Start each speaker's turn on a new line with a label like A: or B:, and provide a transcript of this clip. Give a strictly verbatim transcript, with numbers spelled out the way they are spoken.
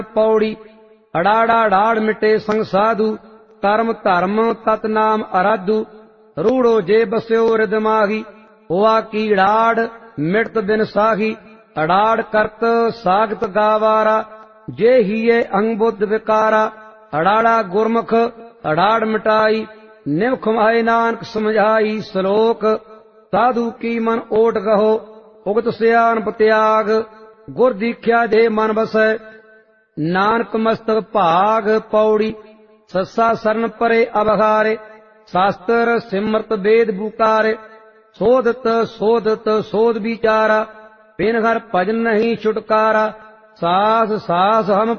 A: पौड़ी। अड़ाड़ा डाड़ मिटे संग साधु, कर्म धर्म तत नाम अराधु। रूढ़ो जे बस्यो रिद माही, हुआ कीड़ाड़ मिटत बिन साही। अड़ाड़ करत सागत गावारा, जे हिये अंग बुद्ध विकारा। अड़ाड़ा गुरमुख अड़ाड़ मिटाई, निमख माहे नानक समझाई। श्लोक साधु की मन ओट गहो, उगत सियानप त्याग। गुर दीख्या दे मन बसै, नानक मस्तक भाग। पौड़ी सस्सा सरन परे अबहारे, शास्त्र सिमरत वेद बुकारे। शोधत शोधत शोध विचारा, बिन हर भजन नहीं छुटकारा। सास सास हम